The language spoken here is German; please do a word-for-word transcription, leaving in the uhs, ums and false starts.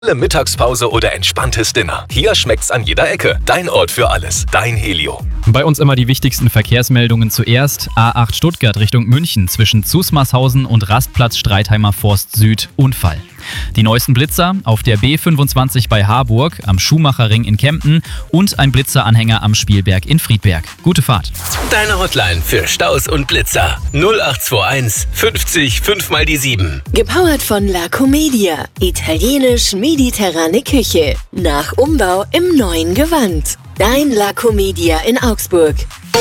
Mittagspause oder entspanntes Dinner. Hier schmeckt's an jeder Ecke. Dein Ort für alles. Dein Helio. Bei uns immer die wichtigsten Verkehrsmeldungen zuerst. A acht Stuttgart Richtung München zwischen Zusmarshausen und Rastplatz Streitheimer Forst Süd Unfall. Die neuesten Blitzer auf der B fünfundzwanzig bei Harburg, am Schumacherring in Kempten und ein Blitzeranhänger am Spielberg in Friedberg. Gute Fahrt. Deine Hotline für Staus und Blitzer. null acht zwei eins fünfzig fünf mal die sieben. Gepowert von La Comedia. Italienisch-mediterrane Küche. Nach Umbau im neuen Gewand. Dein La Comedia in Augsburg.